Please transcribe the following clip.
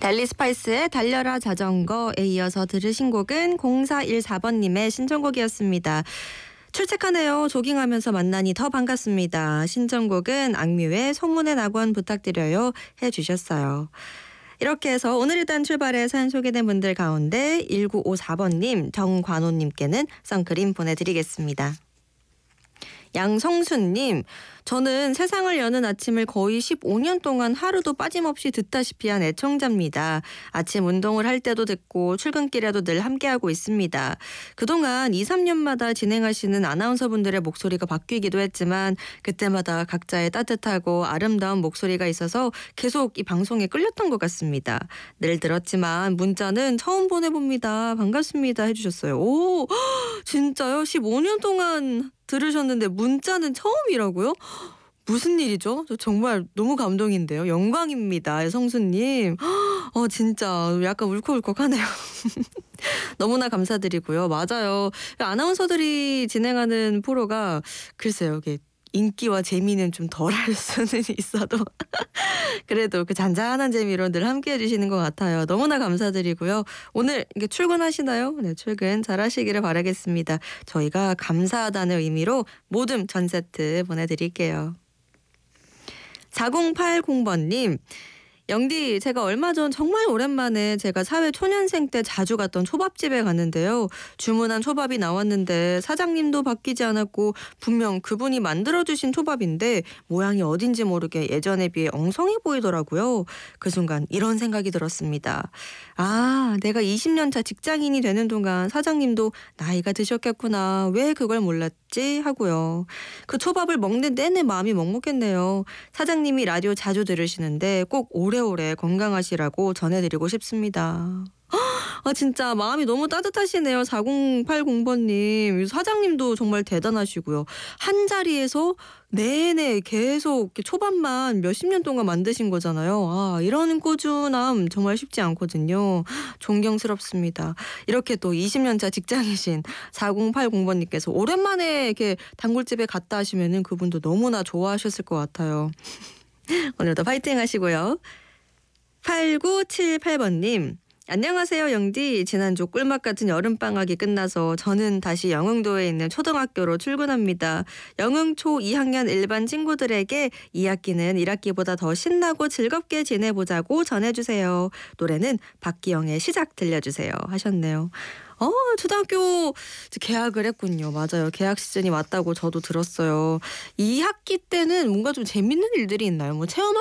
앨리 스파이스의 달려라 자전거에 이어서 들으신 곡은 0414번님의 신청곡이었습니다. 출첵하네요. 조깅하면서 만나니 더 반갑습니다. 신청곡은 악뮤의 소문의 낙원 부탁드려요 해주셨어요. 이렇게 해서 오늘 일단 출발에 사연 소개된 분들 가운데 1954번님, 정관호님께는 선크림 보내드리겠습니다. 양성순님, 저는 세상을 여는 아침을 거의 15년 동안 하루도 빠짐없이 듣다시피 한 애청자입니다. 아침 운동을 할 때도 듣고 출근길에도 늘 함께하고 있습니다. 그동안 2, 3년마다 진행하시는 아나운서분들의 목소리가 바뀌기도 했지만 그때마다 각자의 따뜻하고 아름다운 목소리가 있어서 계속 이 방송에 끌렸던 것 같습니다. 늘 들었지만 문자는 처음 보내봅니다. 반갑습니다 해주셨어요. 오, 진짜요? 15년 동안 들으셨는데 문자는 처음이라고요? 무슨 일이죠? 저 정말 너무 감동인데요. 영광입니다. 성수님. 진짜 약간 울컥울컥하네요. 너무나 감사드리고요. 맞아요. 아나운서들이 진행하는 프로가 글쎄요. 이게 인기와 재미는 좀 덜할 수는 있어도 그래도 그 잔잔한 재미로 늘 함께해 주시는 것 같아요. 너무나 감사드리고요. 오늘 이게 출근하시나요? 네, 출근 잘하시기를 바라겠습니다. 저희가 감사하다는 의미로 모듬 전 세트 보내드릴게요. 4080번님. 영디, 제가 얼마 전 정말 오랜만에 제가 사회 초년생 때 자주 갔던 초밥집에 갔는데요. 주문한 초밥이 나왔는데 사장님도 바뀌지 않았고 분명 그분이 만들어주신 초밥인데 모양이 어딘지 모르게 예전에 비해 엉성해 보이더라고요. 그 순간 이런 생각이 들었습니다. 아, 내가 20년 차 직장인이 되는 동안 사장님도 나이가 드셨겠구나. 왜 그걸 몰랐지? 하고요. 그 초밥을 먹는 내내 마음이 먹먹했네요. 사장님이 라디오 자주 들으시는데 꼭 오래오래 건강하시라고 전해드리고 싶습니다. 진짜 마음이 너무 따뜻하시네요. 4080번님. 사장님도 정말 대단하시고요. 한 자리에서 내내 계속 초밥만 몇십 년 동안 만드신 거잖아요. 이런 꾸준함 정말 쉽지 않거든요. 존경스럽습니다. 이렇게 또 20년 차 직장이신 4080번님께서 오랜만에 이렇게 단골집에 갔다 하시면은 그분도 너무나 좋아하셨을 것 같아요. 오늘도 파이팅 하시고요. 8978번님. 안녕하세요, 영디. 지난주 꿀맛 같은 여름방학이 끝나서 저는 다시 영흥도에 있는 초등학교로 출근합니다. 영흥초 2학년 일반 친구들에게 2학기는 1학기보다 더 신나고 즐겁게 지내보자고 전해주세요. 노래는 박기영의 시작 들려주세요 하셨네요. 초등학교 개학을 했군요. 맞아요. 개학 시즌이 왔다고 저도 들었어요. 2학기 때는 뭔가 좀 재밌는 일들이 있나요? 뭐 체험